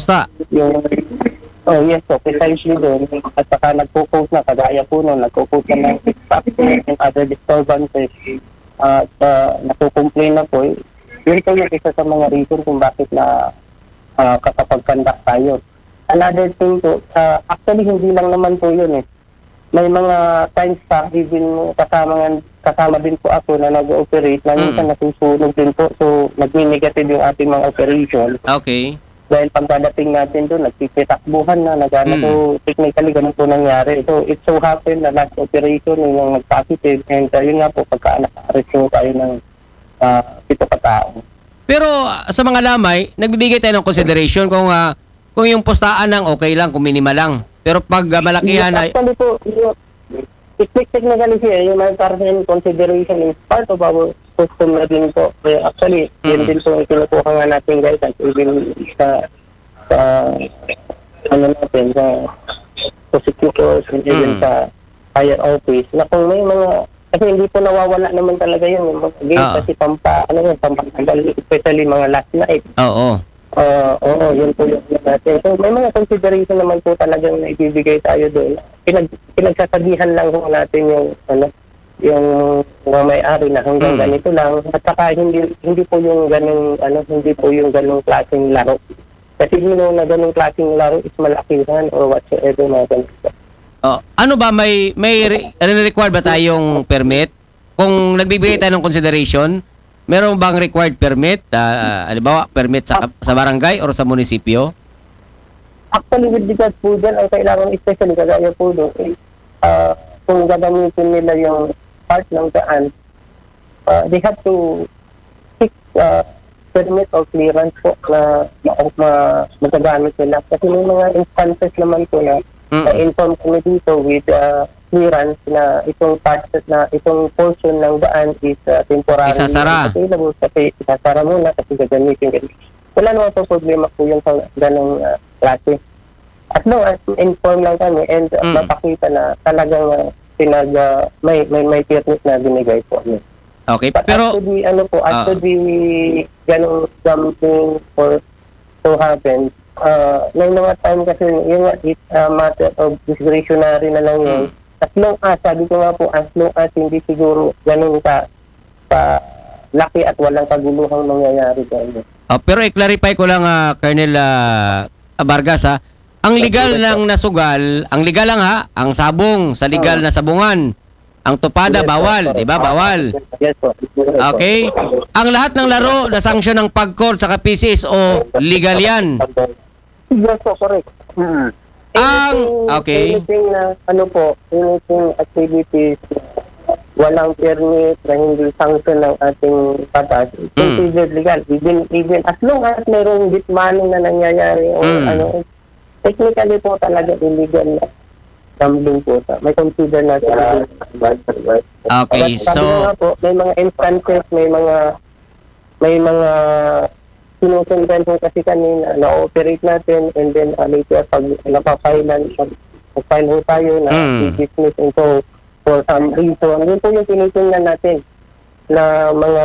pusta. Oh, yes po, precisely doon. At saka nagpo-post na, kagaya po nun, nagpo-post na ng factors and other disturbances. At nakukomplain na po. Yun po yung isa sa mga reason kung bakit na kapag-conduct tayo. Another thing po, actually hindi lang naman po yun eh. May mga times pa, even kasama din po ako na nag-ooperate, na minsan nasusunog din po. So, nag-negative yung ating mga operation. Okay. Dahil pagkadating natin doon, nagpipitakbuhan na, po, technically ganun po nangyari. So, it so happened na last operation yung nag-positive, and yun nga po, pagka naka-arrest tayo ng 7 katao. Pero sa mga lamay, nagbibigay tayo ng consideration kung yung postaan lang, okay lang, kung minima lang. Pero pag malakihan na... Actually po, technically siya, yung humanitarian consideration is part of our custom na din po. Actually, yun din po yung kinukuha nga natin guys, at even sa natin, sa prosecutors, and even sa higher office, na kung may mga, kasi hindi po nawawala naman talaga yun, yung mga games, kasi pampatagal, especially mga last night. Oo. Oo, yun po yung natin. So, may mga consideration naman po talagang naibibigay tayo doon. Pinagsasabihan lang po natin yung mga may-ari na hanggang ganito lang. At saka hindi po yung ganung klaseng laro. Kasi na ganung klaseng laro is malakihan or whatsoever mga ganito. Ano ba, may required ba tayong permit? Kung nagbibigay tayo ng consideration, meron bang required permit? Halimbawa, permit sa barangay or sa munisipyo? Actually, with regards po dyan, ang kailangan especially kagaya po doon, kung gagamitin nila yung part ng daan, they have to seek permit or clearance po na magagamit nila. Kasi may mga instances naman po na inform kami dito with clearance na itong portion ng daan is temporary. Isasara. Kasi isasara muna kasi gagamitin. Wala naman po problema po yung ganong klase. As long as inform lang kami and mapakita na talagang may permit na binigay po. Okay, but pero after the ganong something for to happen, may mga time kasi yung it's a matter of discretionary na lang yun. As long as, sabi ko nga po, as long as hindi siguro ganun ka laki at walang kaguluhang mangyayari dyan. Pero i-clarify ko lang, Colonel Vargas, ang legal ng nasugal, ang legal lang ang sabong sa legal na sabungan. Ang tupada, bawal, di ba? Bawal. Yes, po. Okay? Ang lahat ng laro na sanksyon ng PAGCOR sa PCSO, legal yan. Yes, po, correct. Okay. Anything na, anything activities, walang permit na hindi sanction ng ating batas, considered legal. Even as long as mayroong dismanning na nangyayari o technically po talaga illegal na gambling po. May consider na sa Okay, so po, may mga instances, may mga sinusundan po kasi kanina na-operate natin and then later pag napafile ho tayo na business into for some reason. Yun po yung tinitingnan natin na mga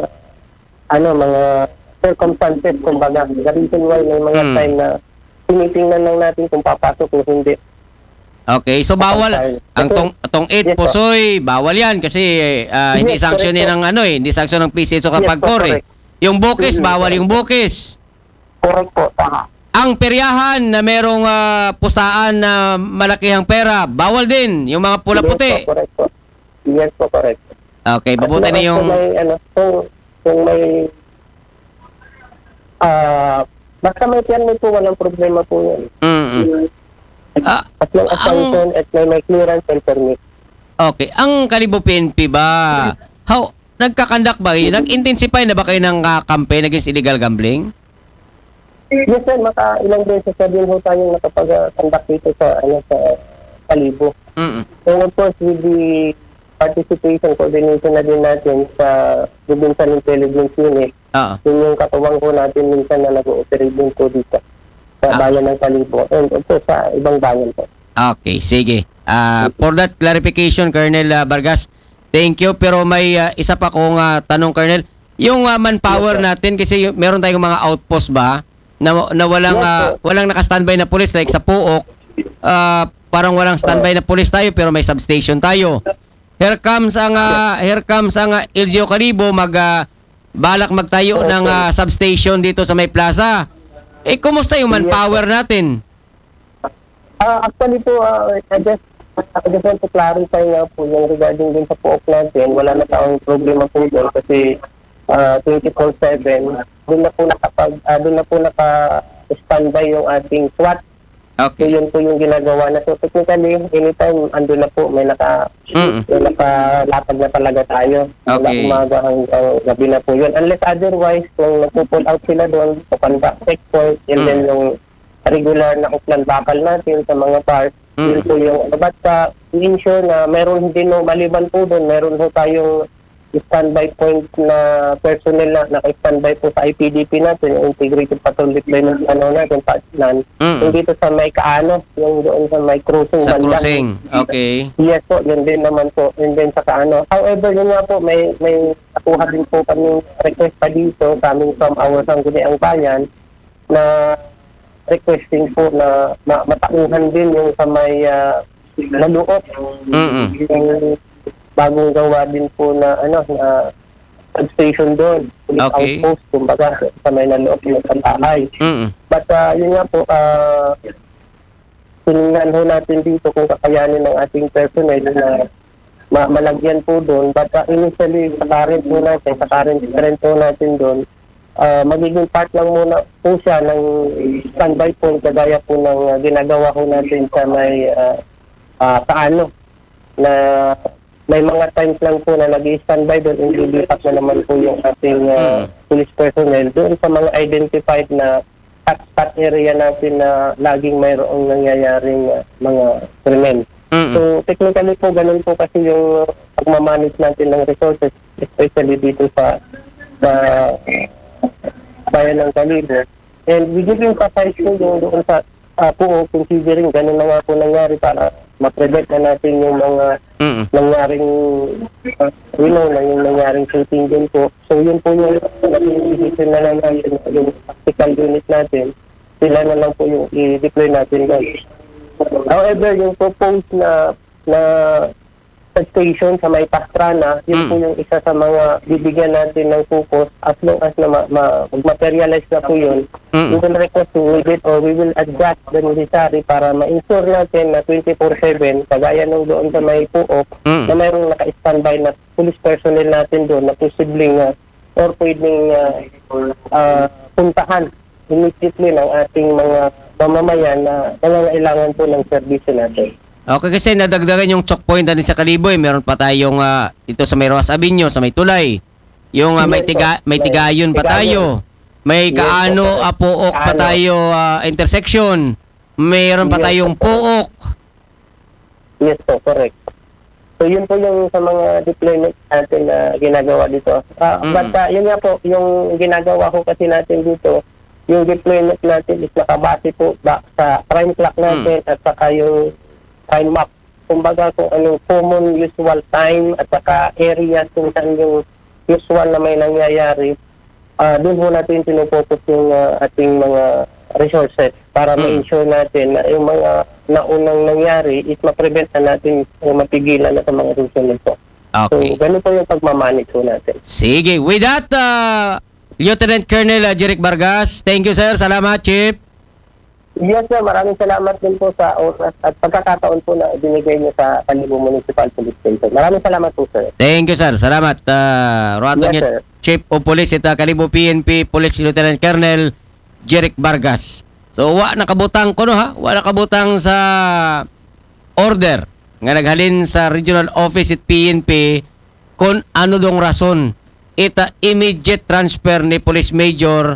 circumstances, kumbaga. The reason why may mga time na tinitingnan lang natin kung papasok o hindi. Okay, so bawal ang tong 8 pusoy, bawal 'yan kasi hindi sanction hindi sanction ng PCSO kapag PAGCOR. Yung bukis, bawal yung bukis. Correct po, tama. Ang peryahan na merong pusaan na malakihang pera, bawal din. Yung mga pula-puti. Yes po, correct po. Yes po, correct. Okay, mabuti na yung... Kung may basta may permit po, walang problema po yun. As long as sanction at may clearance and permit. Okay, ang Kalibo PNP ba, nagkakandak ba kayo? Nag-intensify na ba kayo ng campaign against illegal gambling? Yes, sir. Ilang beses na din ho tayong nakapag-conduct dito sa Kalibo. And of course, with the participation, coordination na din natin sa Provincial Intelligence Unit, yun yung katuwang ko natin minsan na nag-ooperate din po dito sa bayan ng Kalibo. And of course, sa ibang bayan po. Okay, sige. For that clarification, Colonel Vargas, thank you. Pero may isa pa kong tanong, Colonel. Yung manpower natin, kasi meron tayong mga outpost ba na walang walang naka-standby na pulis like sa Puok. Parang walang standby na pulis tayo pero may substation tayo. Here comes ang LGU Kalibo balak magtayo ng substation dito sa may plaza. Kumusta yung manpower natin? Actually po, I just want to clarify nga po yung regarding din sa Puok natin. Wala na tayong problema po doon kasi 24/7 doon na po naka-standby yung ating SWAT. So Okay. yun po yung ginagawa na. So technically, anytime andun na po, may nakalatag na talaga tayo. Okay. Umaga hanggang gabi na po yun. Unless otherwise, kung nagpo-pull out sila doon, sa contact checkpoint, and then yung regular na upland bakal natin sa mga parts, yun po yung but i-ensure na meron din no, maliban po doon, meron po tayong standby point na personnel na naka-standby po sa IPDP natin, yung Integrated Patrol Deployment natin, PATSLAN, yung dito sa may yung doon sa may cruising Sa banda. cruising. Okay. Yes po, yun din naman po. And then sa however, yun nga po, may nakuha din po kami request pa dito coming from our Sangguniang Bayan na requesting po na matauhan din yung sa may naluot. Yung bagong gawa din po na na substation doon. Police Okay. outpost, kumbaga, sa may naluot yung kantahay. But yun nga po, tinignan ho natin dito kung kakayanin ng ating personnel na malagyan po doon. But initially, sa current trend po natin doon, magiging part lang muna po siya ng standby point kagaya po ng ginagawa ko natin sa may na may mga times lang po na nag-i-standby doon, ililipat na naman po yung ating police personnel doon sa mga identified na hotspot area natin na laging mayroong nangyayaring mga krimen. So technically po, ganun po kasi yung pagmamanage natin ng resources, especially dito sa bayan ng Kalibo. And we give emphasize po doon sa Puok, considering ganun na nga po nangyari para ma-prevent na natin yung mga nangyaring yung nangyaring shooting din po. So yun po yung decision na lang natin, yung tactical unit natin, sila na lang po yung i-deploy natin guys. However, yung proposed na substation sa may Pastrana, yun po yung isa sa mga bibigyan natin ng focus as long as na mag-materialize na po yun. We will request to move it or we will adjust the necessary para ma-ensure natin na 24/7, kagaya nung doon sa may Puok, na mayroong naka-standby na police personnel natin doon na posibleng or pwedeng puntahan immediately ng ating mga mamamayan na nangangailangan po ng serbisyo natin. Okay, kasi nadagdagan yung choke point natin sa Kalibo. Meron pa tayong ito sa may Rojas Avenue, sa may Tulay. Yung may Tigayon pa tayo. May Kaano, Puok pa tayo intersection. Mayroon pa tayong Puok. Yes po, correct. So yun po yung sa mga deployment natin na ginagawa dito. But yun nga po, yung ginagawa ko kasi natin dito, yung deployment natin is nakabase po sa crime clock natin at saka yung time map. Kumbaga kung anong common usual time at saka area kung saan yung usual na may nangyayari, doon po natin pinupokus yung ating mga resources para ma-ensure natin na yung mga naunang nangyari is ma-prevent na natin o mapigilan na sa mga susunod po. Okay. So, ganun po yung pagmamanage po natin. Sige. With that, Lieutenant Colonel Jeric Vargas, thank you sir. Salamat, Chief. Yes sir, maraming salamat din po sa oras at pagkakataon po na binigay niyo sa Kalibo Municipal Police Station. Maraming salamat po sir. Thank you sir. Salamat. Roato Yes, niya, sir. Chief of Police ita Kalibo PNP Police Lieutenant Colonel Jeric Vargas. So wa nakabutang ko no ha. Wa nakabutang sa order nga naghalin sa regional office at PNP kung ano dong rason ita immediate transfer ni Police Major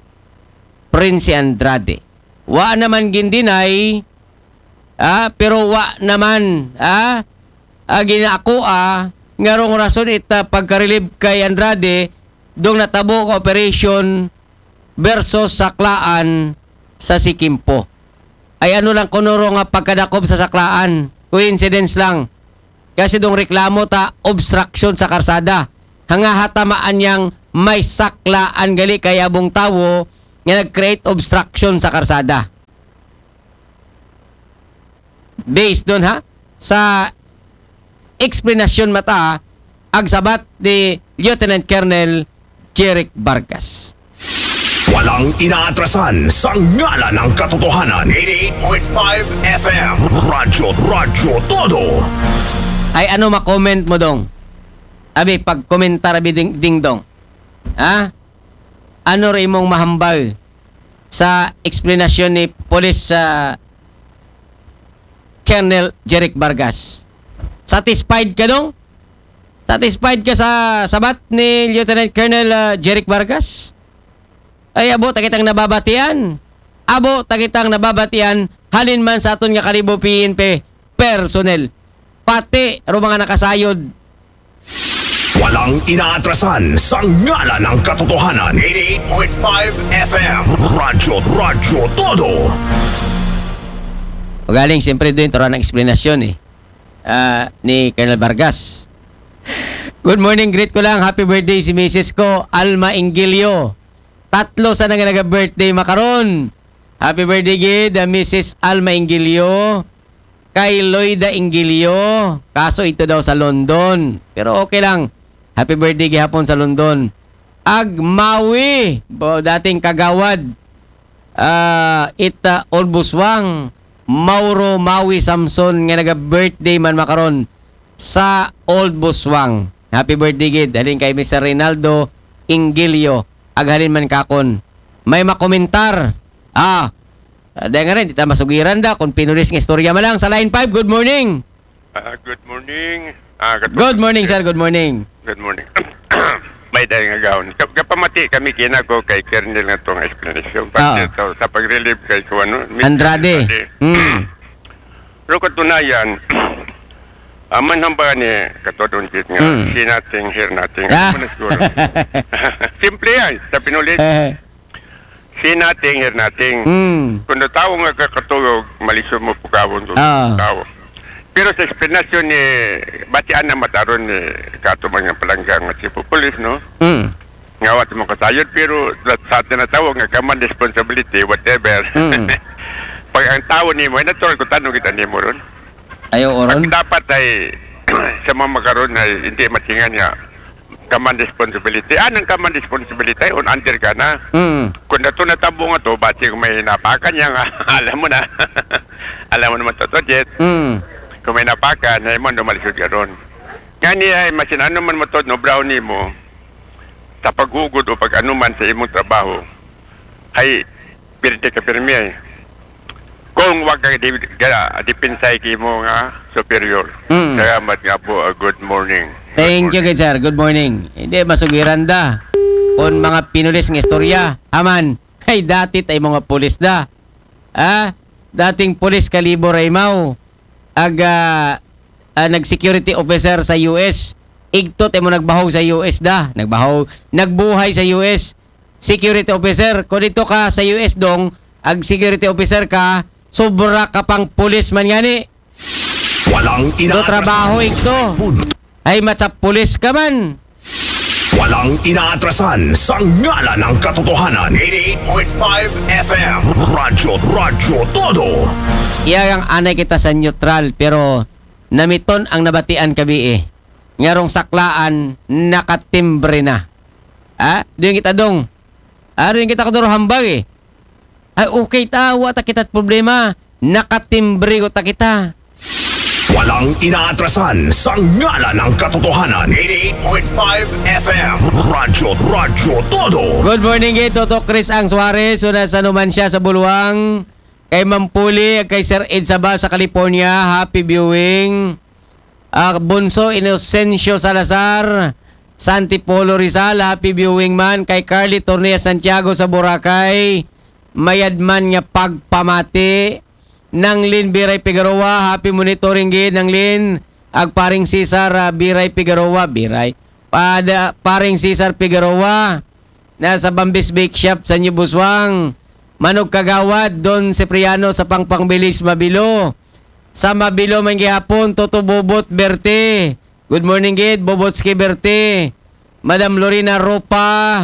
Prince Andrade. Wa naman gindinay, pero wa naman, ginako ngarong rason ita pagka-relieve kay Andrade dong natabo ka operation versus saklaan sa Sikimpo. Ay ano lang kunuro nga pagkadakob sa saklaan, coincidence lang. Kasi dong reklamo ta obstruction sa karsada. Hanga hatamaan yang may saklaan gali kay abong tawo nga nag-create obstruction sa karsada. Based doon ha, sa explanation mata, agsabat ni Lieutenant Colonel Jeric Vargas. Walang inaatrasan sa ngalan ng katotohanan. 88.5 FM Radyo Todo. Ay ano ma-comment mo dong? Abi, pag-komentar abi ding dong. Ha? Ano rin mong mahambal sa explanation ni Police Colonel Jeric Vargas? Satisfied ka dong? Satisfied ka sa sabat ni Lieutenant Colonel Jeric Vargas? Ay abo, takitang nababatian. Abo, takitang nababatian halin man sa aton nga kalibo PNP personnel. Pati ro mga nakasayod. Walang inaatrasan sa ngalan ng katotohanan. 88.5 FM Radyo Todo. Magaling, siyempre doon ito ng explanation ni Colonel Vargas. Good morning, greet ko lang. Happy birthday si Mrs. ko, Alma Ingilio. 3 sa nag-birthday makaron. Happy birthday gid, Mrs. Alma Ingilio. Kay Loida Ingilio. Kaso ito daw sa London. Pero okay lang. Happy birthday gihapon sa London. Agmawi. Dating kagawad. Ita Olbuswang. Mauro Maui Samson nga nag-birthday man makaron sa Old Buswang. Happy birthday gid. Halin kay Mr. Rinaldo Ingilio. Aghalin man kakon. May makomentar. Dahil nga rin, di tayo masugiran da. Kung pinulis ng istorya man lang. Sa line 5, good morning. Good morning. Good morning, sir. Good morning. Good morning. May dahil nga gawin. Kapamati kami kinako kay Colonel nga itong explanation. Pag sa pag-relieve kay Kuano. Andrade. Pero katunayan, manhamba ni katodon kit nga, sinating, hear nating. Simple yan, sa pinulit. Sinating, hear nating. Kung tao nga kakatulog, malisod mo pugawon doon tao. Pero sa explanation ni batian na mataron ni katumang ng palanggang at si Pupulis, no? Nga wat mo kasayod, pero sa atin na tao nga kaman responsibility, whatever. Pag ang tao ni mo, natural ko tanong kita ni mo ron. Ayaw oron? Pag dapat ay sa mga makaroon ay hindi matingan niya kaman responsibility. Anong kaman responsibility? On under ka na. Kung nato natabo nga to, bati kung may napakan niya nga, alam mo na. Alam mo naman to, Jet. Kung may napakan, ay mo malisod ka ron. Nga niya ay masin ano man matod no brownie mo sa paghugod o pag ano man sa imong trabaho ay pirte ka pirmi ay. Kung wag ka dipinsay ki mo nga superior. Salamat nga po. Good morning. Thank you, good sir. Good morning. Hindi, masugiran da. Kung mga pinulis ng istorya, aman, ay dati tayo mga pulis da. Dating pulis kalibo Raymao, nag-security officer sa US, igtot mo nagbahaw sa US da. Nagbuhay sa US. Security officer, kung dito ka sa US dong, security officer ka, sobra ka pang pulis man gani. Walang Do trabaho ito. Ay matsap pulis ka man. Walang inaatrasan sa ngalan ng katotohanan. 88.5 FM Radyo Todo. Iyang anay kita sa neutral pero namiton ang nabatian kabi Ngarong saklaan nakatimbre na. Doon kita dong. Doon kita kadoro hambag Ay okay tawa ta kita't problema. Nakatimbre ko ta kita. Walang inaatrasan sa ngalan ng katotohanan. 88.5 FM Radyo Todo. Good morning Toto Chris Ang Suarez. Una sa numan siya sa Buluang. Kay Mampuli, kay Sir Ed Sabal sa California. Happy viewing. Bunso Inocencio Salazar. Santi Polo Rizal. Happy viewing man. Kay Carly Tornea Santiago sa Boracay. Mayadman nga pagpamati. Nang Lin Biray Figueroa, happy monitoring gid nang Lin. Agparing Cesar Biray Figueroa, paring Cesar Figueroa nasa Bambis Bake Shop sa New Buswang. Manog Kagawad, Don Cipriano sa Pangpangbilis Mabilo. Sa Mabilo man gihapon, Toto Bobot Berte. Good morning gid, Bobotski Berte. Madam Lorena Ropa,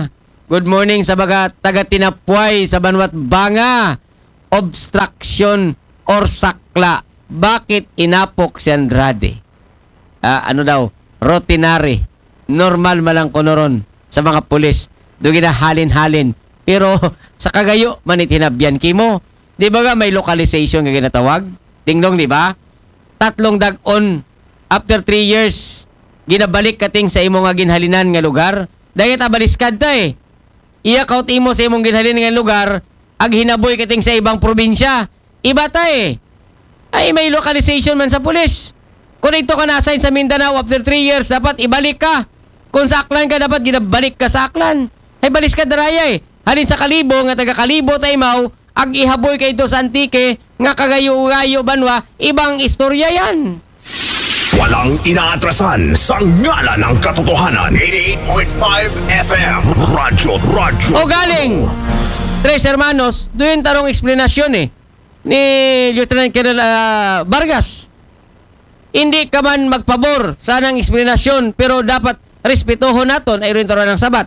Good morning sa mga taga-Tinapway sa Banwat Banga. Obstruction or sakla. Bakit inapok si Andrade? Ano daw? Rotinary. Normal malang konoron sa mga pulis. Doon ginahalin-halin. Pero sa kagayo, manitinabyan kimo. Di ba nga may localization nga ginatawag? Dingdong, di ba? 3 dag-on. After 3 years, ginabalik kating sa imo nga ginhalinan nga lugar. Dahil tabaliskad ta eh. Iyakaut imo sa imong ginhalin nga lugar, ag hinaboy kating sa ibang probinsya. Iba ta eh. Ay may localization man sa pulis. Kung ito ka na-assign sa Mindanao after 3 years, dapat ibalik ka. Kung sa Aklan ka, dapat ginabalik ka sa Aklan. Ay balis ka daraya eh. Halin sa Kalibo, nga taga Kalibo tayo mau, ag ihaboy ka ito sa Antique, nga kagayo-gayo banwa, ibang istorya yan. Walang inaatrasan sa ngala ng katotohanan. 88.5 FM. Radyo O galing! Tres hermanos, doon tarong eksplanasyon eh. Ni Lieutenant Colonel Vargas. Hindi ka man magpabor sa nang eksplanasyon, pero dapat respetuhon naton ay rin taron ng sabat.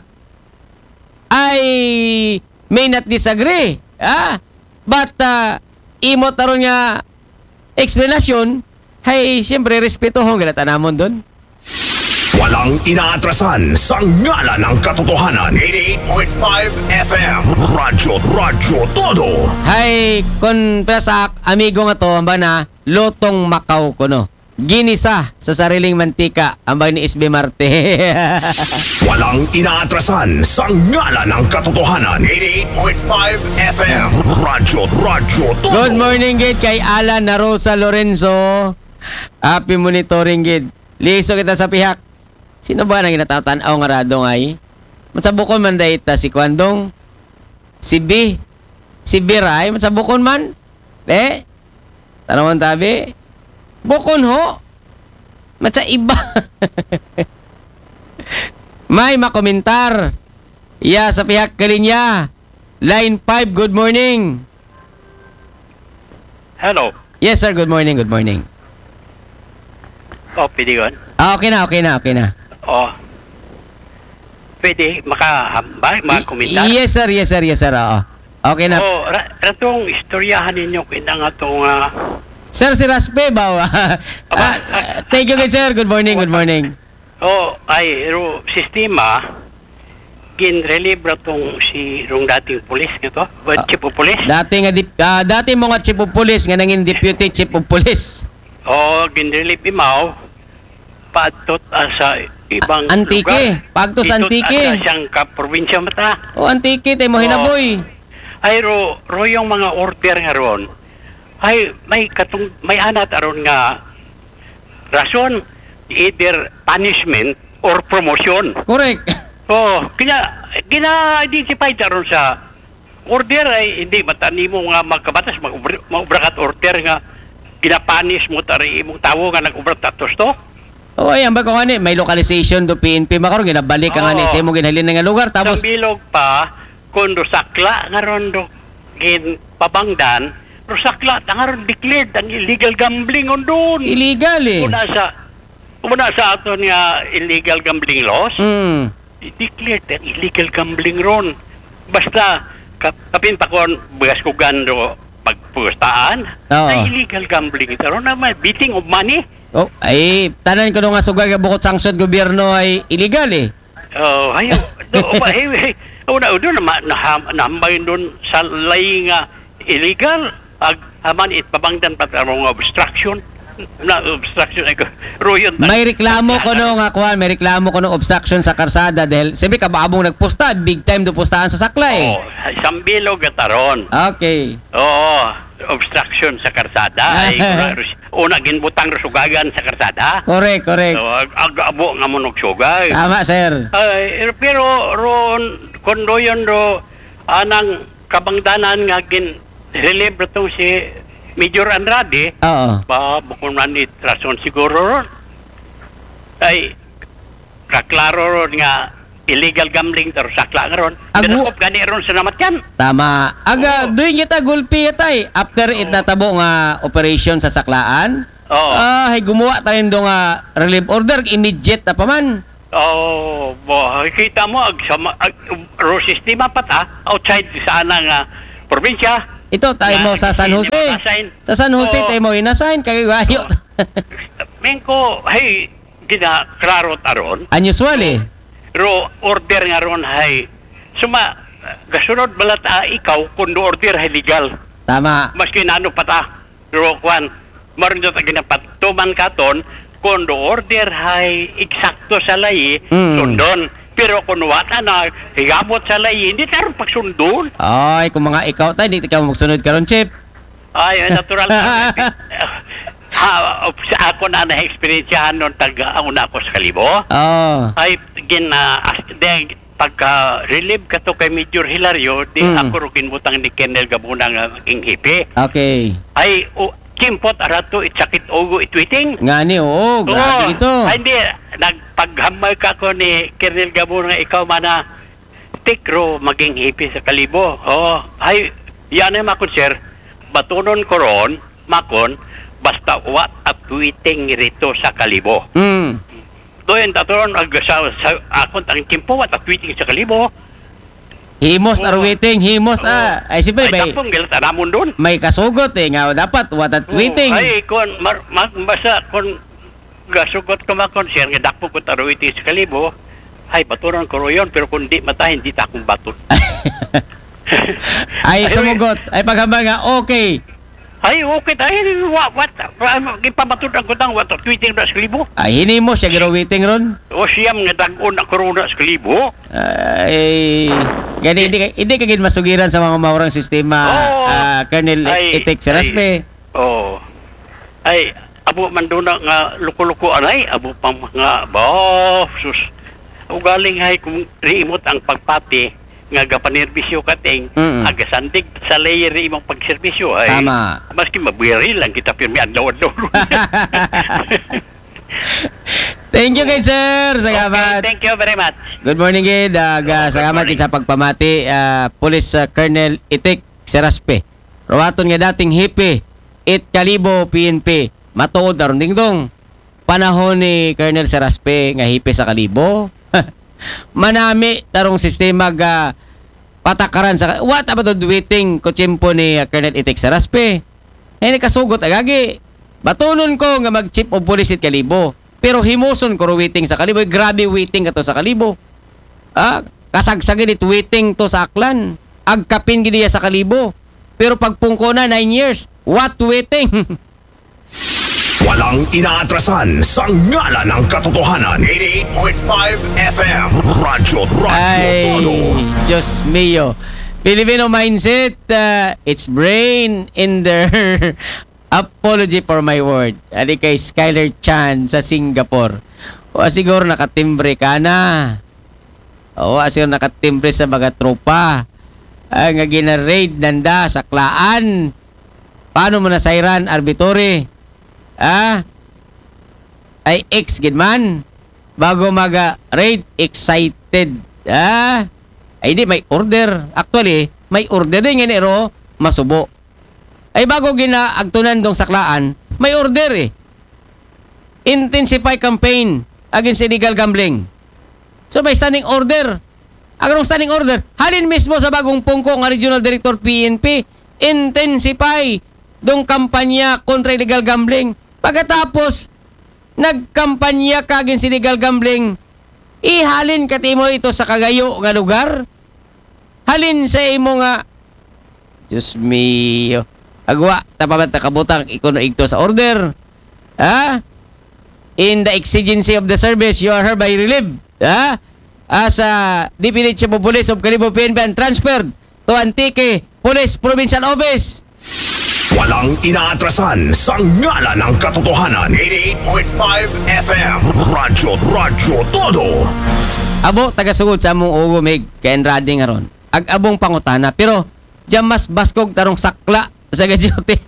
I may not disagree. But imo taron nga eksplanasyon, hay, siyempre, respeto hong galata namon doon. Walang inaatrasan sa ngala ng katotohanan. 88.5 FM. Radyo Todo. Hay, kon sa amigo nga to, amba na, lotong Macau ko no. Ginisa sa sariling mantika, amba ni SB Marte. Walang inaatrasan sa ngala ng katotohanan. 88.5 FM. Radyo Todo. Good morning, gid, kay Alan na Rosa Lorenzo. Happy monitoring, gid. Liso kita sa pihak. Sino ba nang ginatatan-aw nga rado ngay? Mansabukon man dahil si Kwandong. Si B. Si Biray, mansabukon man. Tanawang tabi. Bukon ho. Matsa iba. May makomentar. Sa pihak kalinya. Line 5, good morning. Hello. Yes, sir, good morning, good morning. Pwede yun? Okay na. Pwede makahambay, makakomentar? Yes, sir. Oo. Okay na. Ratong istoryahan ninyo kina nga itong... Sir, si Raspe ba? Thank you, good sir. Good morning. Sistema, gin-relieve ratong si rong dating pulis nito, chief of police. Dati mo nga chief of police, nga nanging deputy chief of police. Gin-relieve imaw, patot sa ibang Antique. lugar. Pagto sa Antique. Ito siyang kaprobinsya mata. Antique, tayo mo hinaboy. Ay, ro yung mga order nga ron, ay, may anat aron nga rason, either punishment or promotion. Correct. Gina-identify aron sa order ay hindi matani mo nga magkabatas, mag-ubrakat order nga ginapanish mo tari imong tawo nga nag-ubrat tatos to. Ayan ba kung may localization do PNP makaroon, ginabalik ka nga sa imong ginhalin nga lugar. Tapos, sa bilog pa, kung sakla nga ron do pabangdan, sakla nga ron declared ang illegal gambling on doon. illegal eh. Una sa aton nga illegal gambling laws, declared ang illegal gambling ron. Basta, kapintakon, bugas ko gando pagpustaan, na illegal gambling ito ron naman, beating of money. Tanan ko nga sugay nga bukod sangsyon gobyerno ay illegal eh. Ayaw. Una nahambay doon sa lay nga illegal. Haman pabangdan pa mga obstruction. Obstruction ay ruyon. May reklamo ko no nga kuan, may reklamo ko no obstruction sa karsada dahil sabi kababong nagpusta, big time do pustahan sa sakla eh. Isang bilog ataron. Okay. Obstruction sa karsada ay una ginbutang rusugagan sa karsada. Correct. Agabo nga mo sugay. Tama, sir. Pero ron kondo yon ro anang kabangdanan nga relieve to si Major Andrade. Bukod man rason siguro ron. Ay kaklaro ron nga illegal gambling pero sakla nga ron. Ganakop gani ron sa namatyan. Tama. Doon kita gulpi yatay. After it natabo nga operation sa saklaan. Hay gumawa tayo nga relief order. Immediate na pa man. Kita mo ro sistema outside sa anang probinsya. Ito tayo mo sa San Jose. Sa San Jose tayo mo inasign kay ayo. Mengko hey gina klaro taron. Unusual eh. Ro order nga ron hay. Suma gasunod balat ikaw kun do order hay legal. Tama. Maski nano pata. Ro kwan maron ta ginapatuman katon kun do order hay eksakto sa layi sundon. Pero kung wata na higamot sa layi, hindi tayo pagsundon. Ay, kung mga ikaw tayo, hindi ikaw magsunod karon, Chip. Ay, natural. Sa ako na na-experiensyahan nung taga-una ako sa Kalibo. Ay, pagka-relieve ka to kay Major Hilario, di ako rin butang ni Colonel Gabuna ng aking hipi. Okay. Ay, kimpot arato itsakit ogo itwiting. Ngani, oo, grabe ito. Ay, hindi, nagpaghamay ka ko ni Colonel Gabuna nga ikaw mana tikro maging hipi sa Kalibo. Ay, yan ay makon, sir. Batunon ko ron, makon, basta what at tweeting rito sa Kalibo. Doon, taturon, sa akon, ang timpo, what at tweeting sa Kalibo. Himos arwiting, himos Ay, siyempre, ay, tapong galat anamon doon. May kasugot eh, nga dapat, what at tweeting. Ay, kung, basta, kung gasugot ko makon, sir, nga dakpo ko tarwiting sa Kalibo, ay, baturon ko ro yun, pero kung di matahin, di ta akong baton. Ay, sumugot. Ay, paghamba nga, okay. Ay, okay. Dahil, what? Ipamatod ang kutang, what? Tweeting na sa Kalibo. Ay, hindi mo siya ginawiting ron. O siyam nga dagon ang corona sa Kalibo. Ay, gani, hindi ka masugiran sa mga maurang sistema, Colonel Itik Seraspe. Ay, abo man doon nga luko-luko anay, abo pang mga, sus. Ugaling ay, kung remote ang pagpati, nga gapanerbisyo kating agasandig sa layer imong pagserbisyo ay tama. Maski mabwiri lang kita pirmi adlaw-adlaw. Thank you, good sir. Salamat. Okay, thank you very much. Good morning, Gid. Salamat sa pagpamati. Police Colonel Itik Seraspe. Rawaton nga dating hipi, Kalibo, PNP. Matuod aron dingdong. Panahon ni Colonel Seraspe nga hipi sa Kalibo. Manami tarong sistema ga patakaran sa what about the waiting kuchimpo ni Colonel Itik Seraspe. Ay kasugot agagi. Batunon ko nga mag-chief of police at Kalibo. Pero himuson ko waiting sa Kalibo. Grabe waiting ka to sa Kalibo. Kasagsagin it waiting to sa Aklan. Agkapin giniya sa Kalibo. Pero pagpungko na 9 years. What waiting? Walang inaatrasan sa ngalan ng katotohanan. 88.5 FM Radyo Todo. Diyos mio. Filipino mindset, it's brain in their apology for my word. Ali kay Skyler Chan sa Singapore. O siguro nakatimbre ka na. O siguro nakatimbre sa mga tropa. Nga gina-raid nanda sa Klaan. Paano mo nasairan arbitore? Ay ex gidman bago maga-raid excited. Ay di may order. Actually, may order din nga nero masubo. Ay bago ginaagtunan dong saklaan, may order eh. Intensify campaign against illegal gambling. So may standing order. Agong standing order, halin mismo sa bagong pungko nga Regional Director PNP, intensify dong kampanya kontra illegal gambling. Pagkatapos, nagkampanya ka against illegal gambling, ihalin ka mo ito sa kagayo nga lugar. Halin sa imo nga, Diyos mio, agwa, tapabat na kabutang ikuno igto sa order. In the exigency of the service, you are hereby relieved. As a Deputy Chief of Police of Kalibo PNP and transferred to Antique Police Provincial Office. Walang inaatrasan sa ngalan ng katotohanan. 88.5 FM Radyo Todo. Abo tagasugod sa among ugo mig kaen rading aron. Ag-abong pangutana pero diyan mas baskog tarong sakla sa gadyote.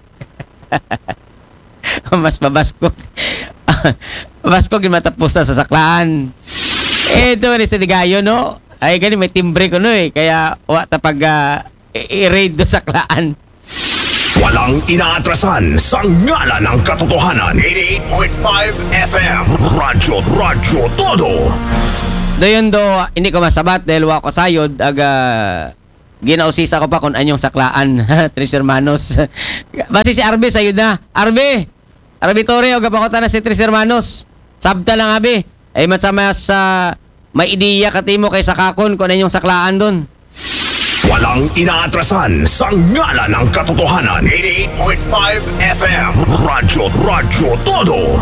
Mas pabaskog. Baskog yung matapos na sa saklaan. Ito man istedigayo no. Ay gani may timbre ko no eh kaya wa ta pag i-raid do saklaan. Walang inaatrasan sa ngalan ng katotohanan. 88.5 FM. Radyo Todo. Doon hindi ko masabat dahil wa ko sayod aga ginausisa ko pa kung anyong saklaan. Tres Hermanos. Basi si Arbe sayod na. Arbe Torre o gapakota na si Tres Hermanos. Sabta lang abi. Ay matsama sa may ideya katimo kay sakakon kung anyong saklaan doon. Walang inaatrasan sa ngalan ng katotohanan. 88.5 FM. Radyo Todo.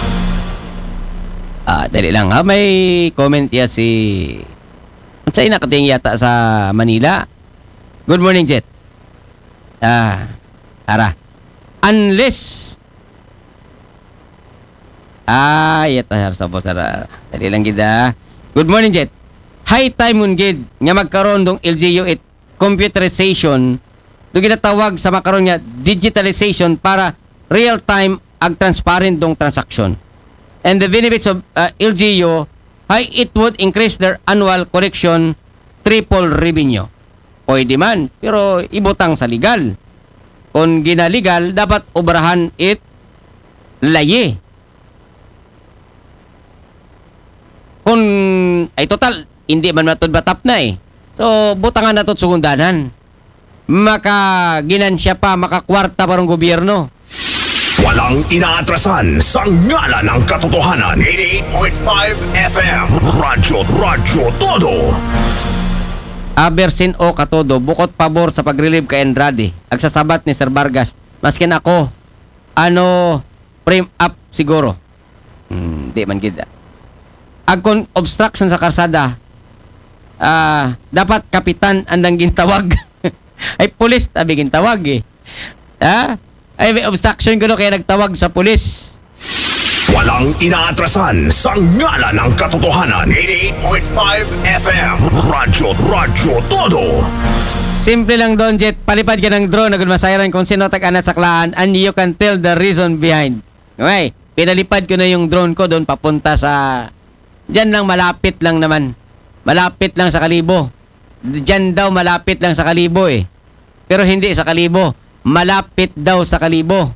Dali lang ha. May comment ya si... Ang sa'yo nakating yata sa Manila. Good morning, Jet. Ara. Unless... yata sa bosara. Dali lang gida. Good morning, Jet. High time mun gid nga magkaroon dong LGU it computerization do ginatawag sa makaroon nga digitalization para real time ag transparent dong transaction. And the benefits of LGU, it would increase their annual collection triple revenue. Pwede man, pero ibutang sa legal. Kung ginaligal, dapat obrahan it laye. Kung ay total, hindi man matod batap na eh. So, butangan na to't sugundanan. Makaginansya pa, makakwarta parang gobyerno. Walang inaatrasan sa ngalan ng katotohanan. 88.5 FM. Radyo Todo. Abersin o katodo, bukod pabor sa pag-relieve kay Andrade. Agsasabat ni Sir Vargas. Maskin ako, frame up siguro. Di man gida. Agkon obstruction sa karsada, dapat kapitan andang gintawag. Ay pulis tabi gintawag eh. Ay may obstruction kuno kaya nagtawag sa pulis. Walang inaatrasan sa ngalan ng katotohanan. 88.5 FM. Radyo Todo. Simple lang doon, Jet. Palipad ka ng drone na masayaran kung sino tag-anat sa klaan and you can tell the reason behind. Okay, pinalipad ko na yung drone ko doon papunta sa... Diyan lang malapit lang naman. Malapit lang sa Kalibo. Diyan daw malapit lang sa Kalibo eh. Pero hindi sa Kalibo. Malapit daw sa Kalibo.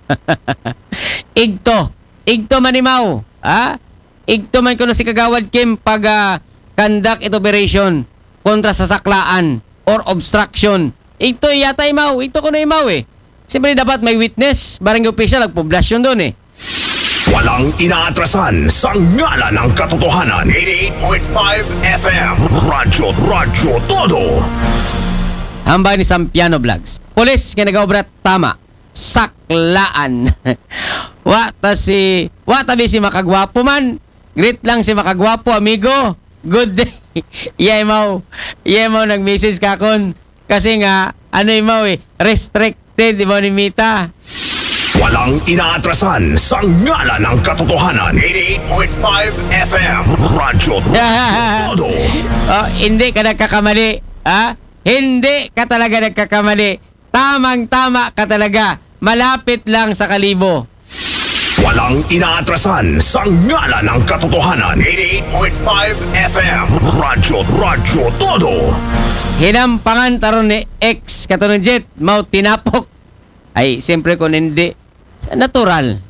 Igto manimaw. Igto man kuno si Kagawad Kim pag conduct it operation kontra sa saklaan or obstruction. Igto yata imaw. Igto kuno imaw eh. Siyempre dapat may witness. Barangay official nagpoblasyon doon eh. Walang inaatrasan sa ngalan ng katotohanan. 88.5 FM. Radyo Todo. Hambay ni Sampiano Vlogs. Pulis nga nag-obrat tama. Saklaan. Wata bi si makagwapo man. Greet lang si makagwapo, amigo. Good day. Yemaw nag-message ka kon. Kasi nga, restricted, di ba ni Mita? Walang inaatrasan sa ngalan ng katotohanan. 88.5 FM. Radyo Todo. Hindi ka nagkakamali. Hindi ka talaga nagkakamali. Tamang-tama ka talaga. Malapit lang sa Kalibo. Walang inaatrasan sa ngalan ng katotohanan. 88.5 FM. Radyo Todo. Hinampangan taron ni X katunod Jet. Mau tinapok. Ay, siyempre kung hindi. Natural.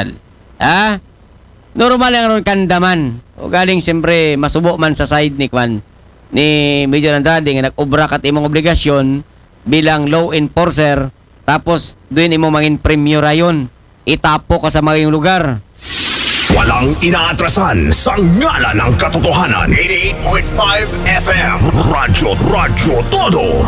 Normal lang ron kandaman. O galing siyempre masubo man sa side ni Kwan. Ni Major Andrade nga nag-obra kat imong obligasyon bilang law enforcer. Tapos doon imo mangin premyo rayon. Itapo ka sa mga lugar. Walang inaatrasan sa ngalan ng katotohanan. 88.5 FM. Radyo Todo.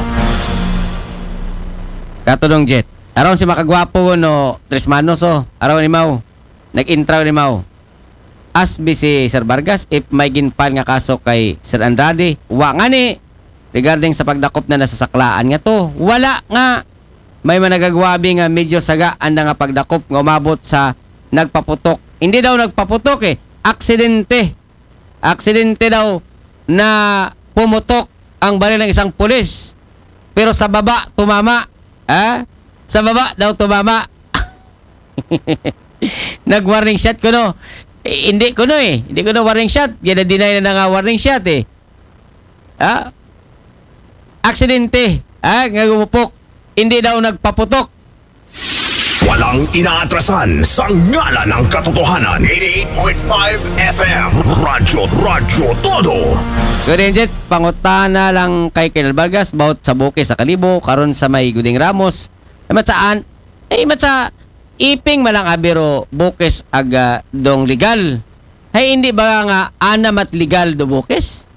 Katulong Jet. Araw si makagwapo no Tres Manos araw ni Mau. Nag-intro ni Mau. Asbi si Sir Vargas if may ginpan nga kaso kay Sir Andrade. Wa nga ni regarding sa pagdakop na nasasaklaan nga to. Wala nga. May managagwabi nga medyo saga anda nga pagdakop nga umabot sa nagpaputok. Hindi daw nagpaputok eh. Aksidente. Aksidente daw na pumutok ang baril ng isang pulis. Pero sa baba tumama. Sa baba daw tumama. Nag-warning shot ko no. Hindi ko no eh. Hindi ko no warning shot. Yan na-deny na nga warning shot eh. Aksidente. Nga gumupok. Hindi daw nagpaputok. Walang inaatrasan sa ngala ng katotohanan. 88.5 FM. Radyo Todo. Good evening, Jet. Pangutana lang kay Colonel Vargas about sa buke sa Kalibo karon sa may Guding Ramos. Matsaan? Matsa iping malang abiro bukes aga dong legal. Hay hindi ba nga anam at legal do bukes?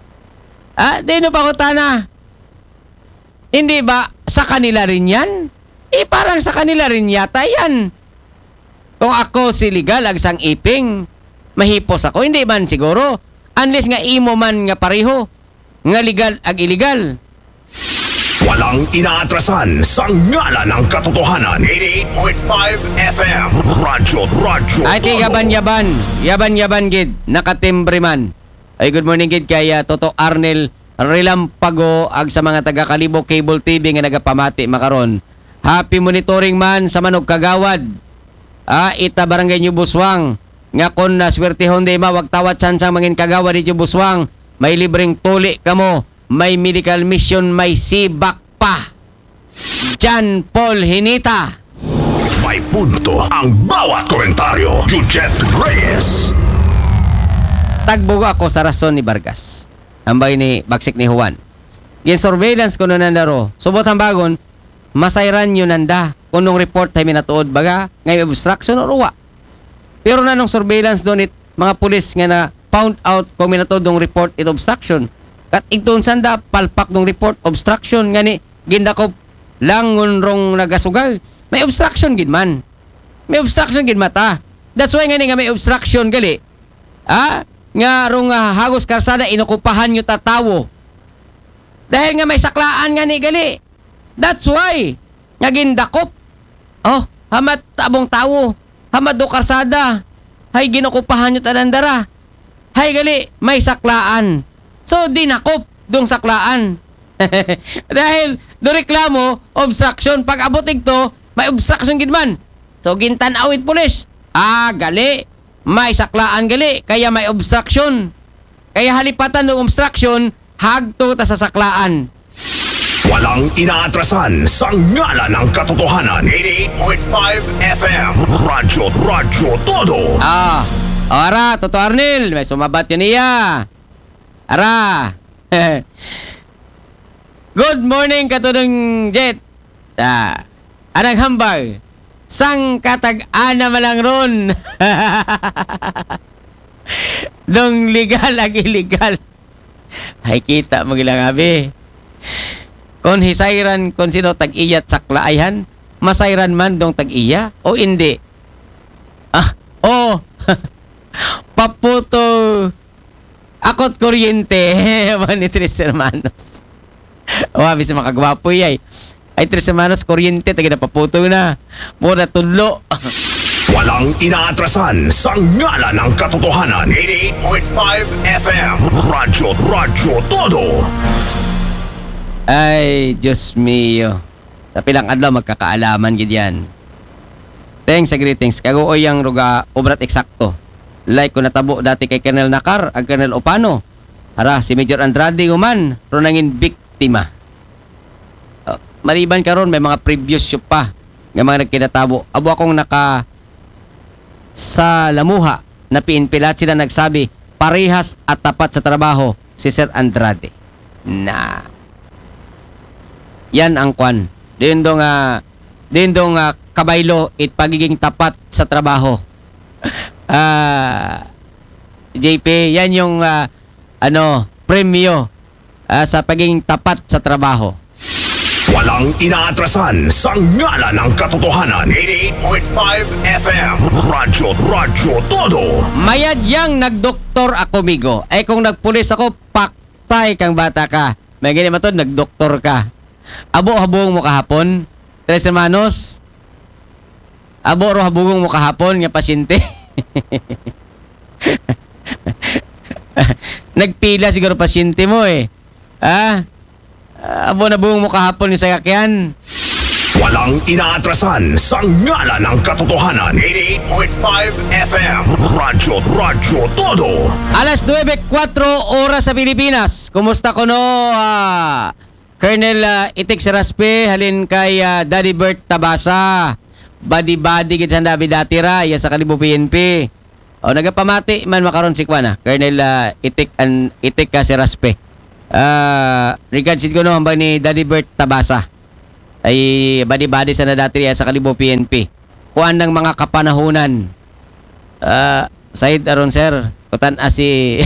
Di no pangutana. Hindi ba sa kanila rin yan? Parang sa kanila rin yata yan. Kung ako si legal ag sang iping, mahipos ako. Hindi man siguro. Unless nga imo man nga pareho. Nga legal ag illegal. Walang inaatrasan sa ngala ng katotohanan. 88.5 FM. Radyo Ay, ti yaban-yaban. Yaban-yaban, gid. Nakatimbre man. Ay, good morning, gid. Kaya Toto Arnel Relampago ag sa mga taga Kalibo Cable TV nga nagapamati makaron. Happy monitoring man sa Manog Kagawad. Ita Barangay New Buswang. Nga kon na swertehon di wag tawat sansang mangin kagawad di Buswang. May libreng tuli kamo. May medical mission, may sibak pa. John Paul Hinita. May punto ang bawat komentaryo. Jujet Reyes. Tagbugo ako sa rason ni Vargas. Ambay ni Bagsik ni Juan. Gin-surveillance ko na nandaro. Subot ang bagon, masayran yun nanda. Kung nung report tayo minatuod baga, ngay obstruction o ruwa. Pero na nung surveillance doon mga pulis nga na found out kung minatuod nung report it obstruction. Kat igtoon sanda, palpak nung report obstruction nga ni gindakop langon rong nagasugay. May obstruction gid man. May obstruction gid mata. That's why nga may obstruction gali. Nga rong hagos karsada inukupahan nyo tatawo. Dahil nga may saklaan nga ni gali. That's why nga gindakop. Hamat tabong tawo. Hamat do karsada. Hay ginukupahan nyo tanandara. Hay gali, may saklaan. So dinakop dong saklaan. Dahil do reklamo, obstruction. Pag abot igto, may obstruction gid man. So gintan-awit pulis. Gali. May saklaan gali, kaya may obstruction. Kaya halipatan ng obstruction, hagto ta sa saklaan. Walang inaatrasan sa ngala ng katotohanan. 88.5 FM. Radyo Todo. Ara, Toto Arnel, may sumabat yun niya. Ara. Good morning, katulong Jet. Anang hambag. Sang katag-ana malang ron. Dong legal ag illegal. Ay kita mo gilang abi. Kung hisayran kung sino tag-iyat saklaayhan, masayran man dong tag-iya o hindi. Paputo akot kuryente. Ni Tres Hermanos. Abi sa makagwapo yay. Ay, Tres Hermanos, kuryente, taga napaputo na. Muna tudlo. Walang inaatrasan sa ngala ng katotohanan. 88.5 FM. Radyo Todo. Ay, Diyos mio. Sa pilang adlaw, magkakaalaman gid yan. Thanks sa greetings. Kaguoy ang ruga, obrat eksakto. Like ko natabo dati kay Colonel Nakar, ag Colonel Opano. Hara, si Major Andrade Human, runangin biktima. Maliban karon may mga previous show pa ng mga nagkinatabo. Abo akong naka sa Lamuha na piinpilat sila nagsabi parehas at tapat sa trabaho si Sir Andrade. Yan ang kwan. Din dong kabaylo it pagiging tapat sa trabaho. JP, yan yung premyo sa pagiging tapat sa trabaho. Walang inaatrasan sa ngala ng katotohanan. 88.5 FM. Radyo Todo. Mayadyang nagdoktor ako, migo. Ay kung nagpulis ako, paktay kang bata ka. May ganyan matod, nagdoktor ka. Abo habung mo kahapon, Tres Hermanos. Abo ro habung mo kahapon nga pasyente. Nagpila siguro pasyente mo eh. Abo na buong mo kahapon ni sayakyan. Walang inaatrasan sa ngala ng katotohanan. 88.5 FM. Radyo Todo. Alas 9:04 oras sa Pilipinas. Kumusta ko no? Colonel Itik Seraspe halin kay Daddy Bert Tabasa. badi-badi gid sa David Datira ya sa Kalibo PNP. O nagapamati man makaron si Kwana, Colonel Itik ka si Raspe. Regards ko no hambang ni Daddy Bert Tabasa. Ay badi-badi sa Datira sa Kalibo PNP. Kuan ng mga kapanahunan. Said aron sir, kutan asi.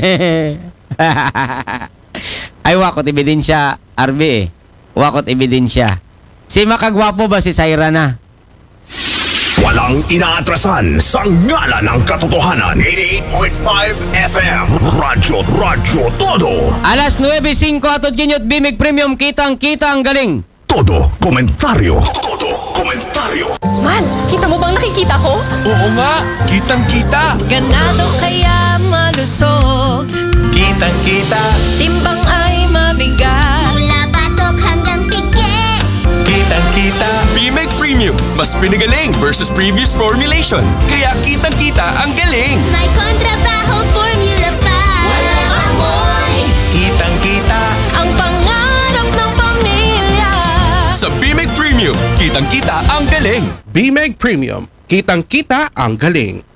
Ay wakot ebidensya RB eh. Wakot ebidensya. Si makagwapo ba si Syra na? Walang inaatrasan sa ngala ng katotohanan. 88.5 FM. Radyo Todo. Alas 9:05 atod ginyot Bimig Premium kitang-kita ang galing. Todo komentaryo. Todo komentaryo. Man, kita mo bang nakikita ko? Oo nga, kitang-kita. Ganado kaya malusog, Kitang-kita. timbang ay mabigat. Mula batok hanggang pigit. Kitang-kita. Bimig Premium. Mas pinagaling versus previous formulation. Kaya kitang-kita ang galing. May kontrabaho formula pa. Walang amoy. Kitang-kita. Ang pangarap ng pamilya. Sa Bimig Premium, kitang-kita ang galing. Bimeg Premium, kitang-kita ang galing.